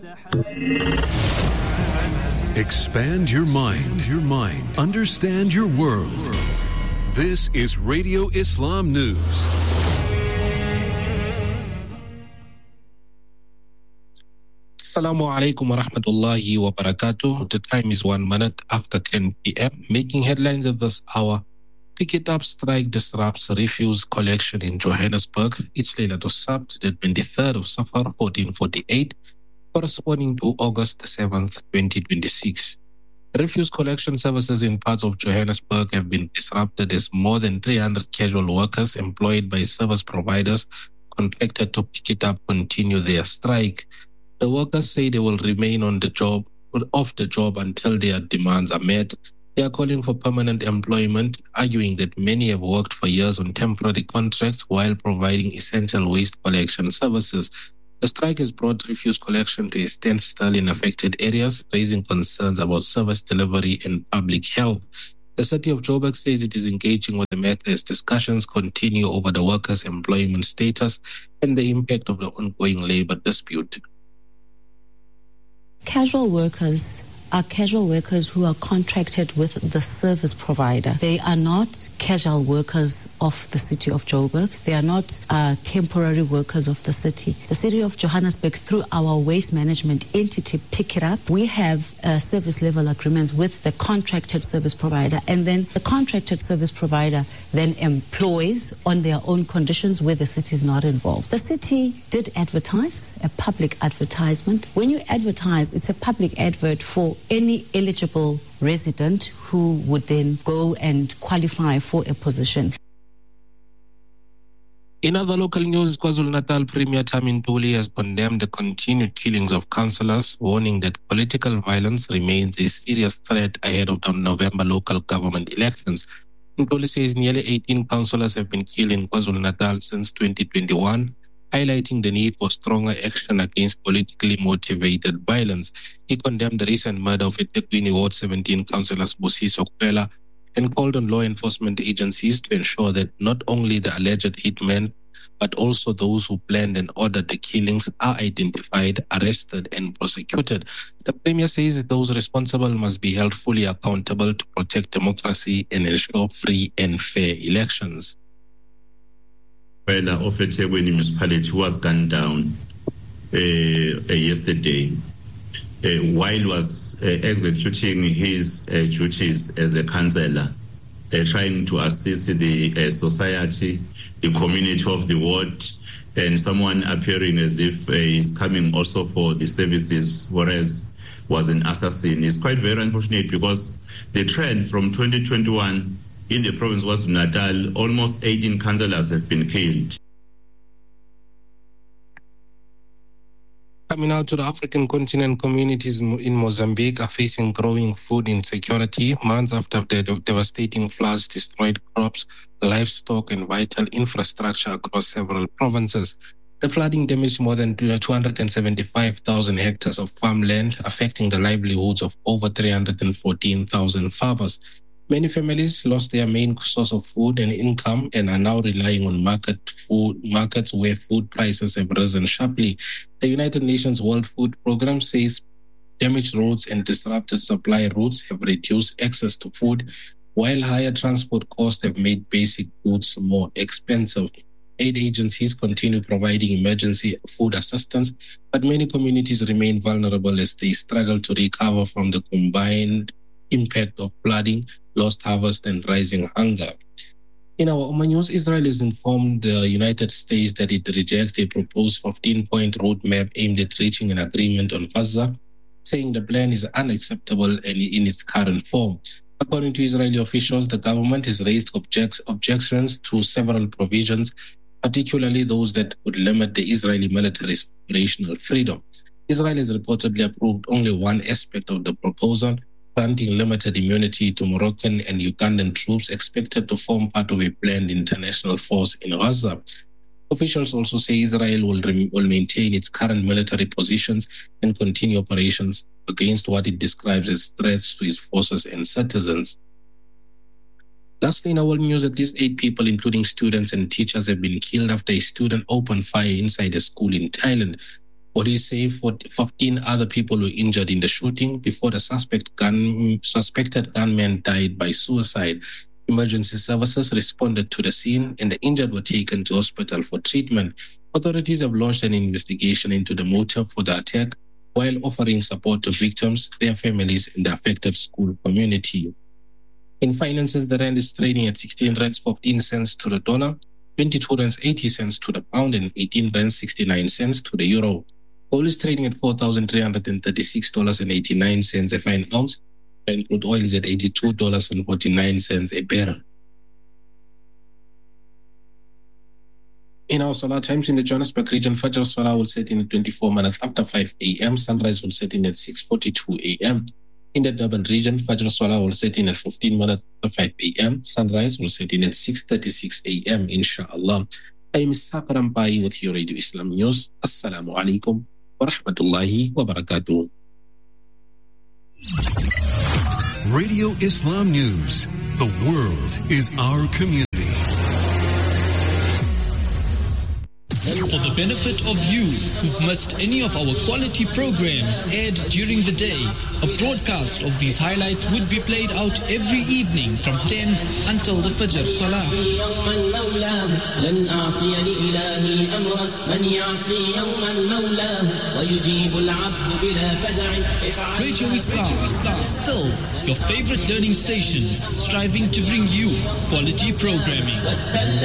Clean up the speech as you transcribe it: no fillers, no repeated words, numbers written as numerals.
Expand your mind. Understand your world. This is Radio Islam News. Assalamu alaikum wa rahmatullahi wa barakatuh. The time is 1 minute after 10 p.m. Making headlines at this hour. Pick it up, strike disrupts refuse collection in Johannesburg. It's Laylatul Sabt, the 23rd of Safar, 1448, corresponding to August 7th, 2026. Refuse collection services in parts of Johannesburg have been disrupted as more than 300 casual workers employed by service providers contracted to pick it up continue their strike. The workers say they will remain off the job until their demands are met. They are calling for permanent employment, arguing that many have worked for years on temporary contracts while providing essential waste collection services. The strike has brought refuse collection to a standstill in affected areas, raising concerns about service delivery and public health. The city of Joburg says it is engaging with the matter as discussions continue over the workers' employment status and the impact of the ongoing labor dispute. Casual workers are casual workers who are contracted with the service provider. They are not casual workers of the city of Joburg. They are not temporary workers of the city. The city of Johannesburg, through our waste management entity, Pick It Up, we have service level agreements with the contracted service provider, and then the contracted service provider then employs on their own conditions where the city is not involved. The city did advertise, a public advertisement. When you advertise, it's a public advert for any eligible resident who would then go and qualify for a position. In other local news, KwaZulu-Natal Premier Tami Ntuli has condemned the continued killings of councillors, warning that political violence remains a serious threat ahead of the November local government elections. Ntuli says nearly 18 councillors have been killed in KwaZulu-Natal since 2021, highlighting the need for stronger action against politically motivated violence. He condemned the recent murder of eThekwini Ward 17 councillor Busiso Kwela and called on law enforcement agencies to ensure that not only the alleged hitmen, but also those who planned and ordered the killings are identified, arrested, and prosecuted. The Premier says that those responsible must be held fully accountable to protect democracy and ensure free and fair elections. Of eThekwini municipality was gunned down yesterday while he was executing his duties as a councillor, trying to assist the society, the community of the ward, and someone appearing as if he's coming also for the services, whereas was an assassin. It's quite very unfortunate because the trend from 2021 in the province of KwaZulu-Natal, almost 18 councillors have been killed. Coming out to the African continent, communities in Mozambique are facing growing food insecurity months after the devastating floods destroyed crops, livestock, and vital infrastructure across several provinces. The flooding damaged more than 275,000 hectares of farmland, affecting the livelihoods of over 314,000 farmers. Many families lost their main source of food and income and are now relying on markets where food prices have risen sharply. The United Nations World Food Programme says damaged roads and disrupted supply routes have reduced access to food, while higher transport costs have made basic goods more expensive. Aid agencies continue providing emergency food assistance, but many communities remain vulnerable as they struggle to recover from the combined impact of flooding, lost harvest, and rising hunger. In our Oman news, Israel has informed the United States that it rejects a proposed 15-point roadmap aimed at reaching an agreement on Gaza, saying the plan is unacceptable in its current form. According to Israeli officials, the government has raised objections to several provisions, particularly those that would limit the Israeli military's operational freedom. Israel has reportedly approved only one aspect of the proposal, granting limited immunity to Moroccan and Ugandan troops expected to form part of a planned international force in Gaza. Officials also say Israel will maintain its current military positions and continue operations against what it describes as threats to its forces and citizens. Lastly, in our news, at least 8 people, including students and teachers, have been killed after a student opened fire inside a school in Thailand. Police say 15 other people were injured in the shooting before the suspected gunman died by suicide. Emergency services responded to the scene and the injured were taken to hospital for treatment. Authorities have launched an investigation into the motive for the attack while offering support to victims, their families, and the affected school community. In finances, the rand is trading at 16 rands 15 cents to the dollar, 22 rands 80 cents to the pound, and 18 rands 69 cents to the euro. Gold is trading at $4,336.89 a fine ounce, and crude oil is at $82.49 a barrel. In our solar times in the Johannesburg region, Fajr Salah will set in at 24 minutes after 5 a.m. Sunrise will set in at 6:42 a.m. In the Durban region, Fajr Salah will set in at 15 minutes after 5 a.m. Sunrise will set in at 6:36 a.m. Inshallah. I am Ishaq Rampai with your Radio Islam News. Assalamu alaikum wa rahmatullahi wa barakatuh. Radio Islam News. The world is our community. For the benefit of you who've missed any of our quality programs aired during the day, a broadcast of these highlights would be played out every evening from 10 until the Fajr Salah. Radio Islam, still your favorite learning station, striving to bring you quality programming.